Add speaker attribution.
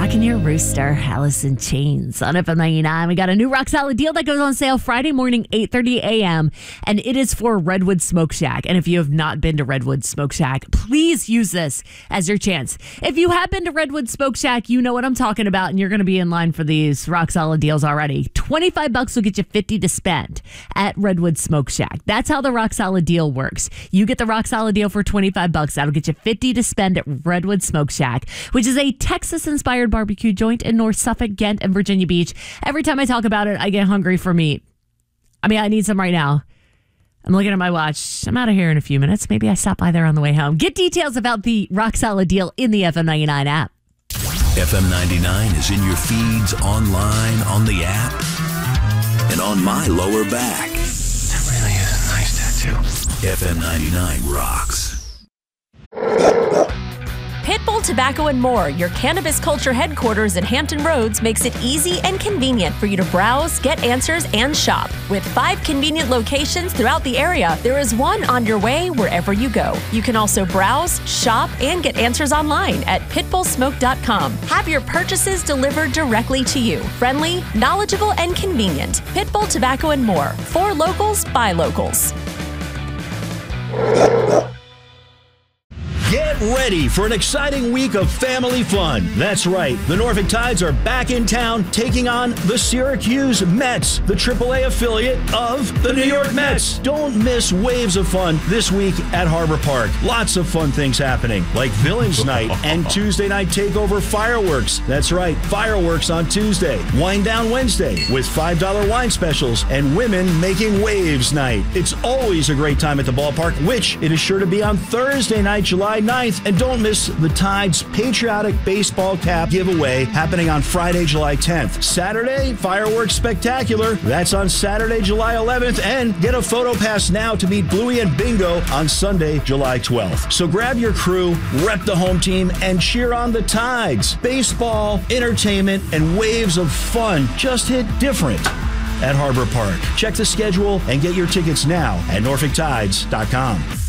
Speaker 1: Rocking your rooster, Alice in Chains on FM 99. We got a new Rock Solid deal that goes on sale Friday morning, 8:30 a.m. And it is for Redwood Smoke Shack. And if you have not been to Redwood Smoke Shack, please use this as your chance. If you have been to Redwood Smoke Shack, you know what I'm talking about, and you're going to be in line for these Rock Solid deals already. $25 will get you $50 to spend at Redwood Smoke Shack. That's how the Rock Solid deal works. You get the Rock Solid deal for $25. That'll get you $50 to spend at Redwood Smoke Shack, which is a Texas-inspired barbecue joint in North Suffolk, Ghent, and Virginia Beach. Every time I talk about it, I get hungry for meat. I mean, I need some right now. I'm looking at my watch. I'm out of here in a few minutes. Maybe I stop by there on the way home. Get details about the Rock Solid deal in the FM 99 app.
Speaker 2: FM 99 is in your feeds, online, on the app, and on my lower back.
Speaker 3: That really is a nice tattoo.
Speaker 2: FM 99 rocks.
Speaker 4: Pitbull Tobacco and More, your cannabis culture headquarters in Hampton Roads, makes it easy and convenient for you to browse, get answers, and shop. With 5 convenient locations throughout the area, there is one on your way wherever you go. You can also browse, shop, and get answers online at pitbullsmoke.com. Have your purchases delivered directly to you. Friendly, knowledgeable, and convenient. Pitbull Tobacco and More. For locals, by locals.
Speaker 5: Get ready for an exciting week of family fun. That's right. The Norfolk Tides are back in town taking on the Syracuse Mets, the AAA affiliate of the New York Mets. Don't miss waves of fun this week at Harbor Park. Lots of fun things happening, like Villains Night and Tuesday Night Takeover fireworks. That's right, fireworks on Tuesday. Wind Down Wednesday with $5 wine specials and Women Making Waves Night. It's always a great time at the ballpark, which it is sure to be on Thursday night, July 9th. And don't miss the Tides Patriotic Baseball Cap giveaway happening on Friday, July 10th. Saturday, Fireworks Spectacular. That's on Saturday, July 11th. And get a photo pass now to meet Bluey and Bingo on Sunday, July 12th. So grab your crew, rep the home team, and cheer on the Tides. Baseball, entertainment, and waves of fun just hit different at Harbor Park. Check the schedule and get your tickets now at NorfolkTides.com.